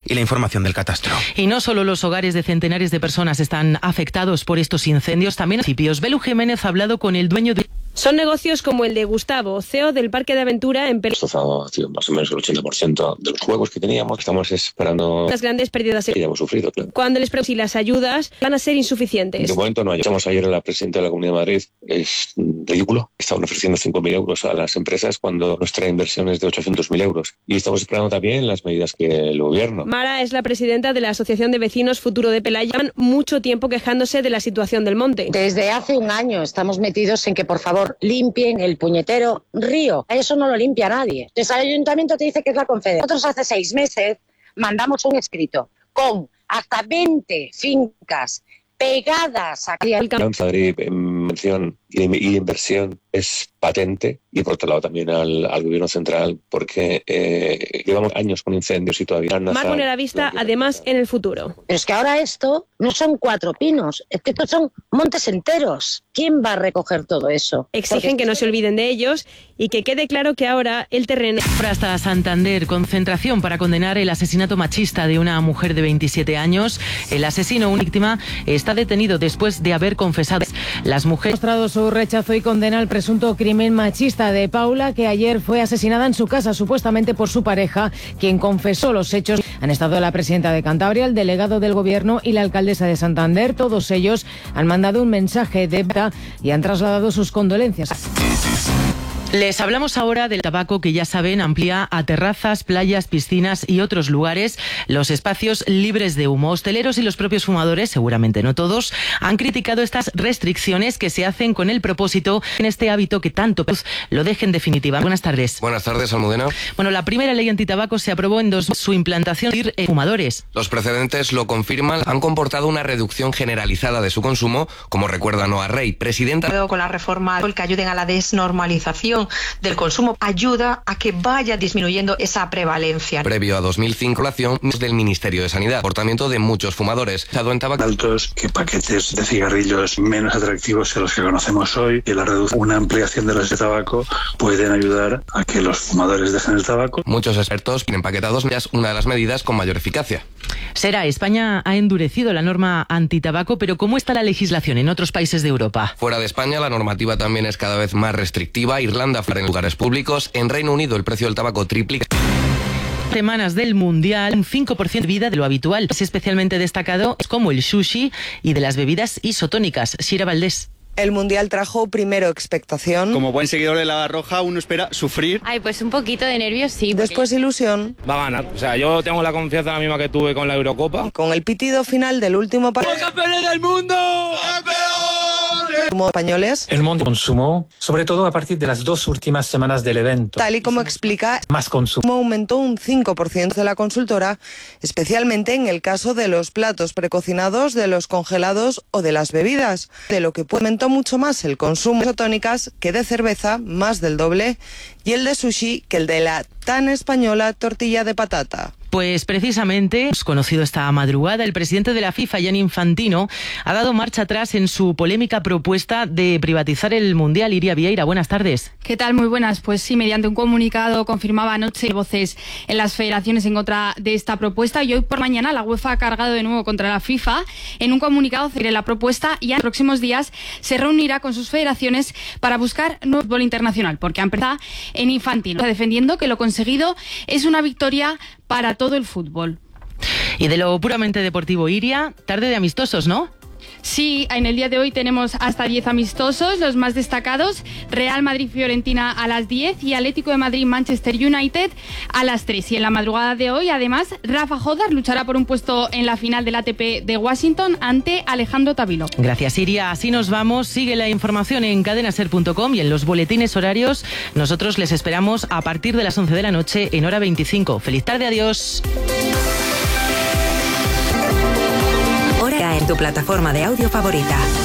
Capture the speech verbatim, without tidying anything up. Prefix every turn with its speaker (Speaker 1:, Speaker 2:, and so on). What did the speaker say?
Speaker 1: y la información del catastro.
Speaker 2: Y no solo los hogares de centenares de personas están afectados por estos incendios, también municipios. Belu Jiménez ha hablado con el dueño de...
Speaker 3: Son negocios como el de Gustavo, C E O del Parque de Aventura en Perú.
Speaker 4: Esto ha sido más o menos el ochenta por ciento de los juegos que teníamos. Estamos esperando
Speaker 3: las grandes pérdidas
Speaker 4: que ya hemos sufrido, claro.
Speaker 3: Cuando les pregunto si las ayudas van a ser insuficientes.
Speaker 4: De momento no hay. Estamos ayer a la presidenta de la Comunidad de Madrid. Es ridículo. Estaban ofreciendo cinco mil euros a las empresas cuando nuestra inversión es de ochocientos mil euros. Y estamos esperando también las medidas que el gobierno.
Speaker 3: Mara es la presidenta de la Asociación de Vecinos Futuro de Pelaya. Llevan mucho tiempo quejándose de la situación del monte.
Speaker 5: Desde hace un año estamos metidos en que, por favor, limpien el puñetero río. Eso no lo limpia nadie. Entonces el ayuntamiento te dice que es la Confederación. Nosotros hace seis meses mandamos un escrito con hasta veinte fincas pegadas a...
Speaker 4: La alianza de mención y inversión es patente, y por otro lado también al, al gobierno central, porque eh, llevamos años con incendios y todavía no.
Speaker 3: Más pone la vista además en el futuro.
Speaker 5: Pero es que ahora esto no son cuatro pinos, es que estos son montes enteros. ¿Quién va a recoger todo eso?
Speaker 3: Exigen que no se olviden de ellos y que quede claro que ahora el terreno...
Speaker 2: Hasta Santander, concentración para condenar el asesinato machista de una mujer de veintisiete años. El asesino, una víctima, está detenido después de haber confesado. Las mujeres...
Speaker 6: Ha mostrado su rechazo y condena al presunto crimen machista de Paula, que ayer fue asesinada en su casa, supuestamente por su pareja, quien confesó los hechos. Han estado la presidenta de Cantabria, el delegado del gobierno y la alcaldesa de Santander. Todos ellos han mandado un mensaje de paz y han trasladado sus condolencias.
Speaker 2: Les hablamos ahora del tabaco, que ya saben amplía a terrazas, playas, piscinas y otros lugares los espacios libres de humo. Hosteleros y los propios fumadores, seguramente no todos, han criticado estas restricciones que se hacen con el propósito en este hábito que tanto lo dejen definitiva. Buenas tardes.
Speaker 7: Buenas tardes, Almudena.
Speaker 2: Bueno, la primera ley antitabaco se aprobó en dos su implantación en fumadores.
Speaker 7: Los precedentes lo confirman, han comportado una reducción generalizada de su consumo, como recuerda Noa Rey, presidenta.
Speaker 8: Con la reforma el que ayuden a la desnormalización del consumo ayuda a que vaya disminuyendo esa prevalencia.
Speaker 7: Previo a dos mil cinco, la acción del Ministerio de Sanidad, comportamiento de muchos fumadores. En tabaco.
Speaker 9: Altos que paquetes de cigarrillos menos atractivos que los que conocemos hoy, y la reducción, una ampliación de los de tabaco pueden ayudar a que los fumadores dejen el tabaco.
Speaker 7: Muchos expertos piden empaquetados es una de las medidas con mayor eficacia.
Speaker 2: Será, España ha endurecido la norma antitabaco, pero ¿cómo está la legislación en otros países de Europa?
Speaker 7: Fuera de España, la normativa también es cada vez más restrictiva. Irlanda, en lugares públicos. En Reino Unido, el precio del tabaco triplica.
Speaker 2: Semanas del Mundial, un cinco por ciento de vida de lo habitual. Es especialmente destacado como el sushi y de las bebidas isotónicas. Shira Valdés.
Speaker 10: El Mundial trajo primero expectación.
Speaker 11: Como buen seguidor de la Roja, uno espera sufrir.
Speaker 12: Ay, pues un poquito de nervios, sí. Porque...
Speaker 10: Después ilusión.
Speaker 13: Va a ganar. O sea, yo tengo la confianza la misma que tuve con la Eurocopa.
Speaker 10: Con el pitido final del último partido.
Speaker 13: ¡Campeones del mundo! ¡Campeones!
Speaker 10: Españoles.
Speaker 14: El mundo consumo, sobre todo a partir de las dos últimas semanas del evento.
Speaker 10: Tal y como explica,
Speaker 14: más consumo
Speaker 10: aumentó un cinco por ciento de la consultora, especialmente en el caso de los platos precocinados, de los congelados o de las bebidas, de lo que aumentó mucho más el consumo de isotónicas que de cerveza, más del doble, y el de sushi que el de la tan española tortilla de patata.
Speaker 2: Pues precisamente, hemos conocido esta madrugada, el presidente de la FIFA, Gianni Infantino, ha dado marcha atrás en su polémica propuesta de privatizar el Mundial. Iria Vieira, buenas tardes.
Speaker 15: ¿Qué tal? Muy buenas. Pues sí, mediante un comunicado confirmaba anoche voces en las federaciones en contra de esta propuesta, y hoy por mañana la UEFA ha cargado de nuevo contra la FIFA. En un comunicado sobre la propuesta, y en los próximos días se reunirá con sus federaciones para buscar nuevo fútbol internacional, porque ha empezado en Infantino, defendiendo que lo conseguido es una victoria para todo el fútbol.
Speaker 2: Y de lo puramente deportivo, Iria, tarde de amistosos, ¿no?
Speaker 15: Sí, en el día de hoy tenemos hasta diez amistosos, los más destacados: Real Madrid-Fiorentina a las diez y Atlético de Madrid-Manchester United a las tres. Y en la madrugada de hoy, además, Rafa Jodar luchará por un puesto en la final del A T P de Washington ante Alejandro Tavilo.
Speaker 2: Gracias, Iria. Así nos vamos. Sigue la información en cadena ser punto com y en los boletines horarios. Nosotros les esperamos a partir de las once de la noche en hora veinticinco. Feliz tarde, adiós.
Speaker 16: En tu plataforma de audio favorita.